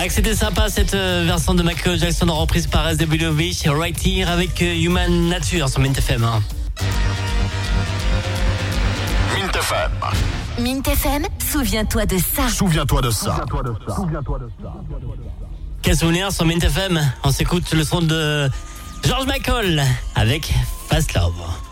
que c'était sympa cette version de Michael Jackson reprise par SWV, Right Here avec Human Nature sur Mint FM. Mint FM. Mint FM, souviens-toi de ça. Souviens-toi de ça. Quel souvenir sur Mint FM. On s'écoute le son de George Michael avec Fast Love.